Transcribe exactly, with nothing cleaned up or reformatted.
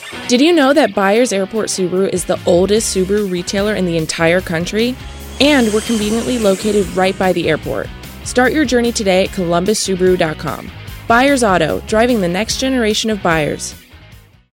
Did you know that Byers Airport Subaru is the oldest Subaru retailer in the entire country? And we're conveniently located right by the airport. Start your journey today at columbus subaru dot com. Byers Auto, driving the next generation of buyers.